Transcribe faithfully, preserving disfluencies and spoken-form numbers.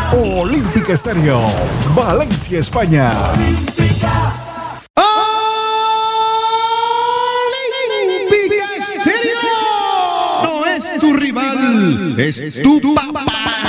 Olímpica Estéreo, Valencia, España. Olímpica Estéreo no es tu rival, es tu papá.